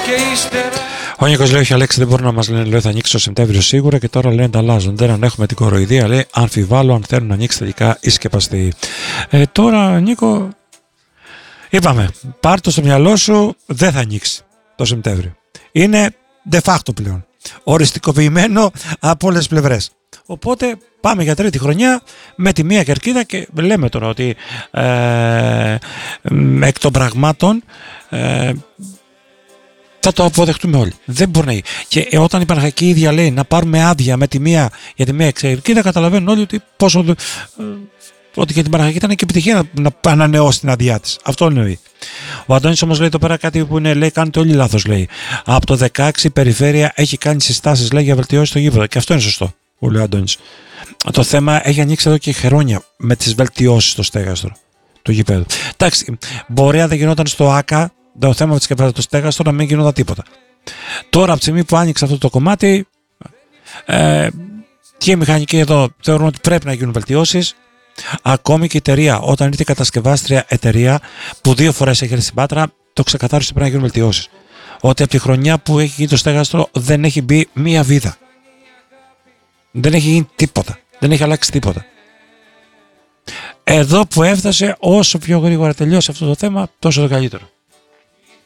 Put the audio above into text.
Ο Νίκος λέει: όχι, Αλέξη, δεν μπορούν να μας λένε, λέει, θα ανοίξει το Σεπτέμβριο σίγουρα και τώρα λένε τα αλλάζουν. Δεν ανέχουμε την κοροϊδία, λέει, αμφιβάλλω αν θέλουν να ανοίξει τελικά η σκεπαστή. Τώρα, Νίκο, είπαμε, πάρ' το στο μυαλό σου, δεν θα ανοίξει το Σεπτέμβριο. Είναι de facto πλέον. Οριστικοποιημένο από όλες τις πλευρές. Οπότε πάμε για τρίτη χρονιά με τη μία κερκίδα και λέμε τώρα ότι εκ των πραγμάτων θα το αποδεχτούμε όλοι. Δεν μπορεί να γίνει. Και όταν η Παναχαϊκή ίδια λέει να πάρουμε άδεια με τη μία, για τη μία κερκίδα, καταλαβαίνουν όλοι ότι πόσο. Ότι για την Παναχαϊκή ήταν και επιτυχία να ανανεώσει την άδειά της. Αυτό εννοεί. Ο Αντώνης όμως λέει εδώ πέρα κάτι που είναι, λέει, κάνετε όλοι λάθος, λέει. Από το 16 η περιφέρεια έχει κάνει συστάσεις, λέει, για βελτιώσεις στο γήπεδο. Και αυτό είναι σωστό, που λέει ο Αντώνης. Το θέμα έχει ανοίξει εδώ και χρόνια με τις βελτιώσεις στο στέγαστρο του γήπεδου. Εντάξει, μπορεί αν δεν γινόταν στο ΆΚΑ το θέμα με το στέγαστρο να μην γινόταν τίποτα. Τώρα, από τη στιγμή που άνοιξε αυτό το κομμάτι, και οι μηχανικοί εδώ θεωρούν ότι πρέπει να γίνουν βελτιώσεις. Ακόμη και η εταιρεία, όταν ήρθε η κατασκευάστρια εταιρεία που 2 φορές έχει έρθει στην Πάτρα, το ξεκαθάρισε ότι πρέπει να γίνουν βελτιώσεις. Ότι από τη χρονιά που έχει γίνει το στέγαστρο δεν έχει μπει μία βίδα. Δεν έχει γίνει τίποτα. Δεν έχει αλλάξει τίποτα. Εδώ που έφτασε, όσο πιο γρήγορα τελειώσει αυτό το θέμα, τόσο το καλύτερο.